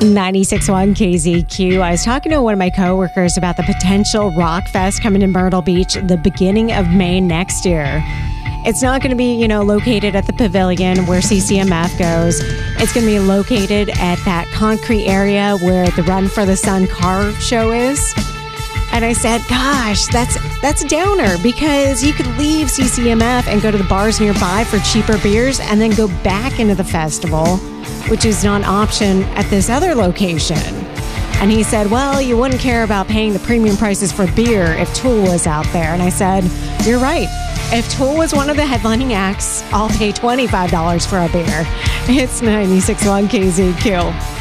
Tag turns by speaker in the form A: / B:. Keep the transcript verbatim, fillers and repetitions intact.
A: ninety-six point one K Z Q. I was talking to one of my coworkers about the potential Rock Fest coming to Myrtle Beach the beginning of May next year. It's not going to be, you know, located at the pavilion where C C M F goes. It's going to be located at that concrete area where the Run for the Sun car show is. And I said, gosh, that's that's a downer because you could leave C C M F and go to the bars nearby for cheaper beers and then go back into the festival, which is not an option at this other location. And he said, well, you wouldn't care about paying the premium prices for beer if Tool was out there. And I said, you're right. If Tool was one of the headlining acts, I'll pay twenty-five dollars for a beer. It's ninety-six point one K Z Q.